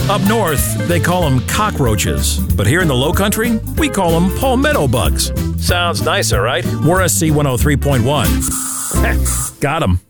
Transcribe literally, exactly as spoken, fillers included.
Up north, they call them cockroaches. But here in the low country, we call them palmetto bugs. Sounds nicer, right? We're S C one oh three point one. Got 'em.